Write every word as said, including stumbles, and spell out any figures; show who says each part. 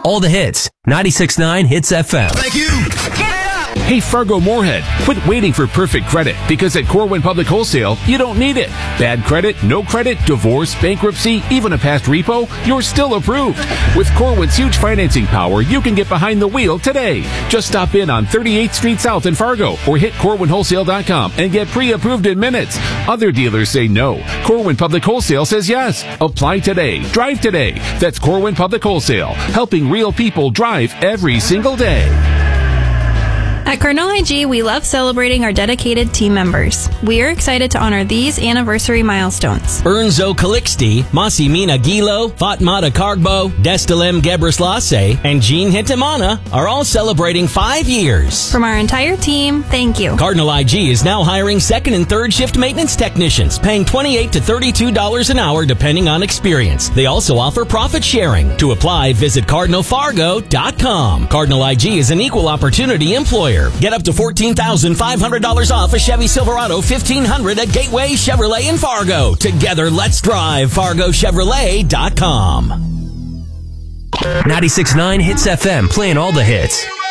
Speaker 1: All the hits. ninety-six point nine Hits F M.
Speaker 2: Thank you.
Speaker 3: Hey, Fargo Moorhead, quit waiting for perfect credit, because at Corwin Public Wholesale, you don't need it. Bad credit, no credit, divorce, bankruptcy, even a past repo, you're still approved. With Corwin's huge financing power, you can get behind the wheel today. Just stop in on thirty-eighth Street South in Fargo or hit corwin wholesale dot com and get pre-approved in minutes. Other dealers say no. Corwin Public Wholesale says yes. Apply today. Drive today. That's Corwin Public Wholesale, helping real people drive every single day.
Speaker 4: At Cardinal I G, we love celebrating our dedicated team members. We are excited to honor these anniversary milestones.
Speaker 5: Ernzo Calixte, Masimina Gilo, Fatmata Cargbo, Destalem Gebrselassie, and Jean Hitimana are all celebrating five years.
Speaker 4: From our entire team, thank you.
Speaker 5: Cardinal I G is now hiring second and third shift maintenance technicians, paying twenty-eight to thirty-two dollars an hour depending on experience. They also offer profit sharing. To apply, visit cardinal fargo dot com. Cardinal I G is an equal opportunity employer. Get up to fourteen thousand five hundred dollars off a Chevy Silverado fifteen hundred at Gateway Chevrolet in Fargo. Together, let's drive. fargo chevrolet dot com.
Speaker 1: ninety-six point nine Hits F M, playing all the hits.